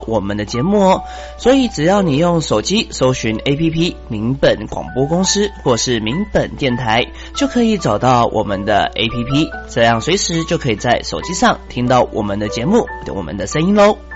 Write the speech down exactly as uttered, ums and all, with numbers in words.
我们的节目哦。所以只要你用手机搜寻 A P P 民本广播公司或是民本电台，就可以找到我们的 A P P， 这样随时就可以在手机上听到我们的节目，我们的声音咯。